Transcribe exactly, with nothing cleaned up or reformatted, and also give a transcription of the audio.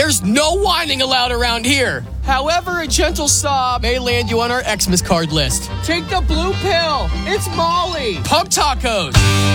There's no whining allowed around here. However, a gentle sob may land you on our Xmas card list. Take the blue pill. It's Molly. Pump tacos.